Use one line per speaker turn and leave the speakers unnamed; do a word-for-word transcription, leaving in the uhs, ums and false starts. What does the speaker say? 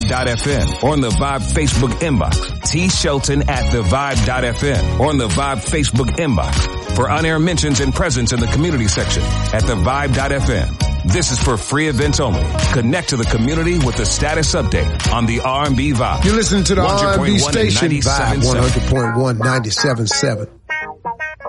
dot f m or on the Vibe Facebook inbox. T. Shelton at the vibe dot f m or on the Vibe Facebook inbox. For on-air mentions and presence in the community section at the vibe dot f m. This is for free events only. Connect to the community with the status update on the R and B Vibe.
You're listening to the R and B station, Vibe one hundred point one, ninety-seven point seven.